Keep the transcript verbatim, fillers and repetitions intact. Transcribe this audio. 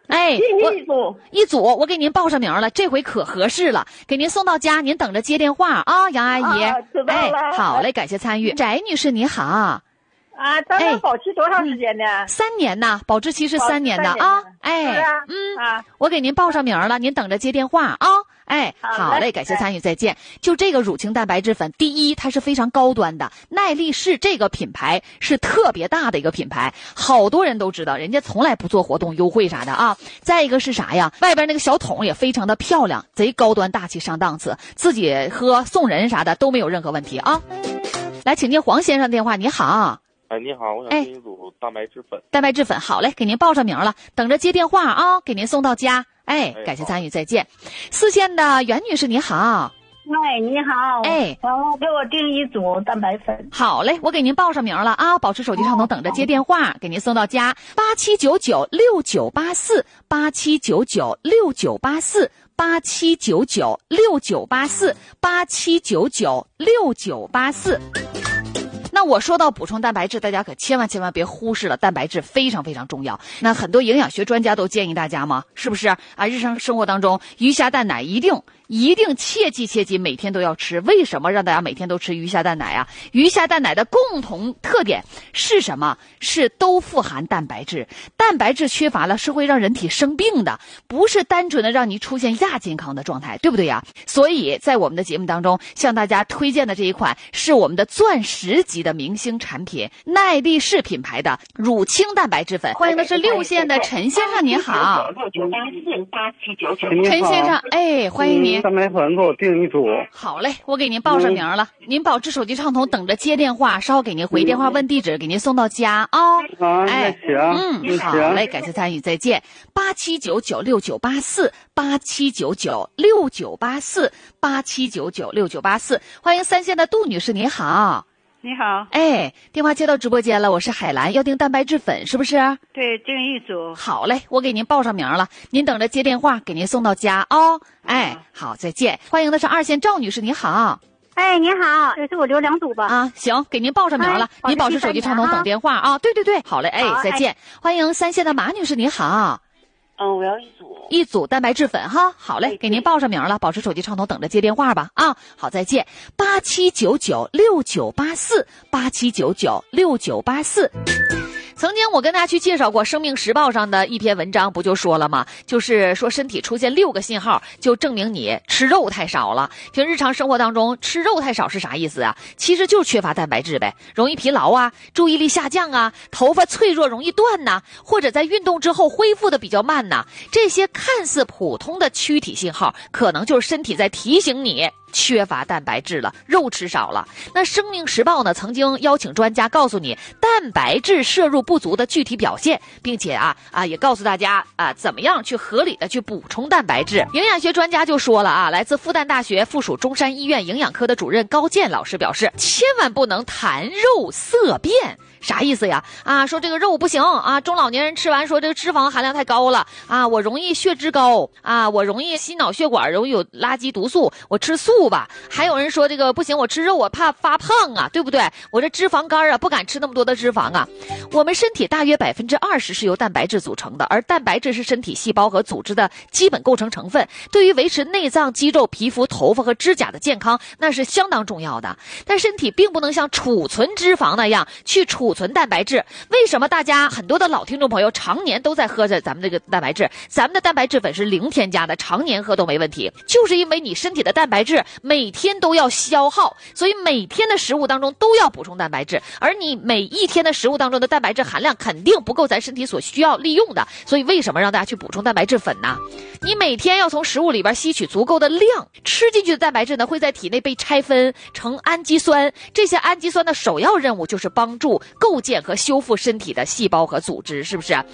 哎， 一组一组，我给您报上名了，这回可合适了，给您送到家，您等着接电话啊，杨阿姨。 啊、知道了。 哎，好嘞，感谢参与。翟女士你好。 啊，咱们保期多长时间呢？ 嗯、三年呢，保质期是三年的啊。哎， 啊、 嗯啊， 我给您报上名了，您等着接电话啊。哎，好嘞，感谢参与，再见。就这个乳清蛋白质粉，第一，它是非常高端的，耐力士这个品牌是特别大的一个品牌，好多人都知道，人家从来不做活动优惠啥的啊。再一个是啥呀？外边那个小桶也非常的漂亮，贼高端大气上档次，自己喝送人啥的都没有任何问题啊。来，请接黄先生电话，你好。 哎，你好，我想订一组蛋白质粉。 蛋白质粉，好嘞，给您报上名了，等着接电话啊，给您送到家。哎，感谢参与，再见。四线的袁女士，你好。 哎，你好。 哎， 然后给我订一组蛋白粉。 好嘞，我给您报上名了啊，保持手机畅通，等着接电话，给您送到家。八七九九六九八四，八七九九六九八四，八七九九六九八四，八七九九六九八四。那我说到补充蛋白质，大家可千万千万别忽视了，蛋白质非常非常重要。那很多营养学专家都建议大家嘛，是不是啊？日常生活当中，鱼虾蛋奶一定一定切记切记，每天都要吃。为什么让大家每天都吃鱼虾蛋奶啊？鱼虾蛋奶的共同特点是什么？是都富含蛋白质。蛋白质缺乏了是会让人体生病的，不是单纯的让你出现亚健康的状态，对不对呀？所以在我们的节目当中，向大家推荐的这一款是我们的钻石级的明星产品，耐力士品牌的乳清蛋白质粉。欢迎的是六线的陈先生，您好。陈先生，哎，欢迎您。 蛋白粉给我订一组。 好嘞，我给您报上名了，嗯、您保持手机畅通，等着接电话，稍后给您回电话问地址，给您送到家啊。 啊， 哎， 行， 嗯，好嘞，感谢参与，再见。八七九九六九八四，八七九九六九八四，八七九九六九八四。欢迎三线的杜女士，你好。 你好， 哎，电话接到直播间了，我是海兰，要订蛋白质粉是不是？ 对，订一组。 好嘞，我给您报上名了，您等着接电话，给您送到家哦。哎，好，再见。欢迎的是二线赵女士，你好。 哎，你好，这是我留两组吧？ 啊，行，给您报上名了，哎、您保持手机畅通，等电话啊。对对对，好嘞，哎，再见。哎、欢迎三线的马女士，你好。 嗯，我要一组一组蛋白质粉哈，好嘞，给您报上名了，保持手机畅通，等着接电话吧啊，好，再见。八七九九六九八四，八七九九六九八四。曾经我跟大家去介绍过《生命时报》上的一篇文章，不就说了吗？就是说身体出现六个信号，就证明你吃肉太少了。就日常生活当中吃肉太少是啥意思啊？其实就是缺乏蛋白质呗，容易疲劳啊，注意力下降啊，头发脆弱容易断呐、啊，或者在运动之后恢复的比较慢呐、啊。这些看似普通的躯体信号，可能就是身体在提醒你缺乏蛋白质了，肉吃少了。那《生命时报》呢，曾经邀请专家告诉你蛋白质摄入不足的具体表现，并且啊啊也告诉大家啊怎么样去合理的去补充蛋白质。营养学专家就说了啊，来自复旦大学附属中山医院营养科的主任高健老师表示，千万不能谈肉色变。啥意思呀？啊，说这个肉不行啊，中老年人吃完说这个脂肪含量太高了啊，我容易血脂高啊，我容易心脑血管容易有垃圾毒素，我吃素吧。还有人说这个不行，我吃肉我怕发胖啊，对不对？我这脂肪肝啊，不敢吃那么多的脂肪啊。我们身体大约百分之二十是由蛋白质组成的，而蛋白质是身体细胞和组织的基本构成成分，对于维持内脏、肌肉、皮肤、头发和指甲的健康，那是相当重要的。但身体并不能像储存脂肪那样去储存蛋白质。为什么大家很多的老听众朋友常年都在喝着咱们这个蛋白质？咱们的蛋白质粉是零添加的，常年喝都没问题，就是因为你身体的蛋白质每天都要消耗，所以每天的食物当中都要补充蛋白质，而你每一天的食物当中的蛋白质含量肯定不够咱身体所需要利用的。所以为什么让大家去补充蛋白质粉呢？你每天要从食物里边吸取足够的量，吃进去的蛋白质呢会在体内被拆分成氨基酸，这些氨基酸的首要任务就是帮助构建和修复身体的细胞和组织，是不是？